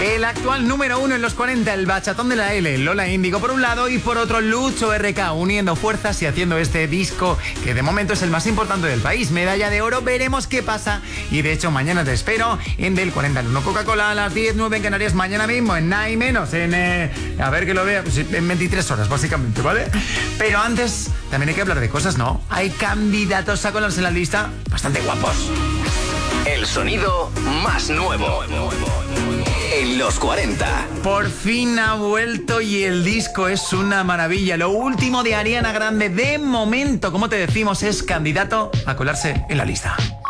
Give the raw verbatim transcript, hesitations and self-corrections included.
El actual número uno en los cuarenta, el bachatón de la L, Lola Índigo por un lado y por otro Lucho R K, uniendo fuerzas y haciendo este disco que de momento es el más importante del país. Medalla de oro, veremos qué pasa. Y de hecho mañana te espero en Del cuarenta al uno Coca-Cola a las diez, nueve en Canarias, mañana mismo en nada y menos, en eh, a ver que lo vea, pues en veintitrés horas básicamente, ¿vale? Pero antes también hay que hablar de cosas, ¿no? Hay candidatos a colarse en la lista bastante guapos. El sonido más nuevo en los cuarenta. Por fin ha vuelto y el disco es una maravilla. Lo último de Ariana Grande, de momento, como te decimos, es candidato a colarse en la lista.